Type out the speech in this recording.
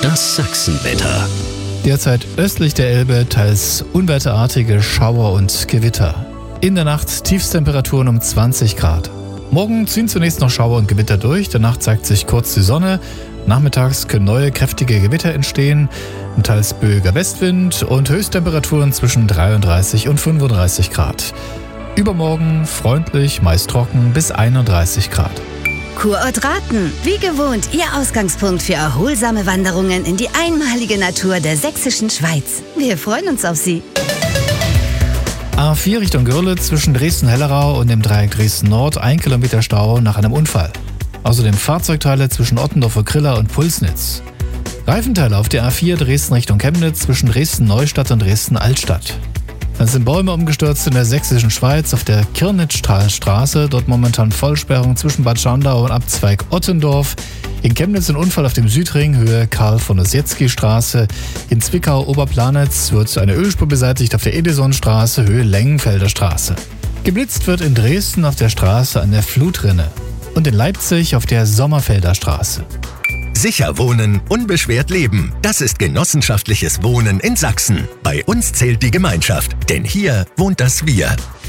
Das Sachsenwetter. Derzeit östlich der Elbe teils unwetterartige Schauer und Gewitter. In der Nacht Tiefstemperaturen um 20 Grad. Morgen ziehen zunächst noch Schauer und Gewitter durch, danach zeigt sich kurz die Sonne. Nachmittags können neue kräftige Gewitter entstehen, teils böiger Westwind und Höchsttemperaturen zwischen 33 und 35 Grad. Übermorgen freundlich, meist trocken bis 31 Grad. Kurort Rathen, wie gewohnt, Ihr Ausgangspunkt für erholsame Wanderungen in die einmalige Natur der sächsischen Schweiz. Wir freuen uns auf Sie. A4 Richtung Görlitz zwischen Dresden-Hellerau und dem Dreieck Dresden-Nord 1 Kilometer Stau nach einem Unfall. Außerdem Fahrzeugteile zwischen Ottendorfer Griller und Pulsnitz. Reifenteile auf der A4 Dresden Richtung Chemnitz zwischen Dresden-Neustadt und Dresden-Altstadt. Dann sind Bäume umgestürzt in der sächsischen Schweiz auf der Kirnitztalstraße. Dort momentan Vollsperrung zwischen Bad Schandau und Abzweig Ottendorf. In Chemnitz ein Unfall auf dem Südring, Höhe Karl-von-Ossietzky-Straße. In Zwickau-Oberplanitz wird eine Ölspur beseitigt auf der Edisonstraße, Höhe Lengenfelder Straße. Geblitzt wird in Dresden auf der Straße an der Flutrinne. Und in Leipzig auf der Sommerfelder Straße. Sicher wohnen, unbeschwert leben. Das ist genossenschaftliches Wohnen in Sachsen. Bei uns zählt die Gemeinschaft, denn hier wohnt das Wir.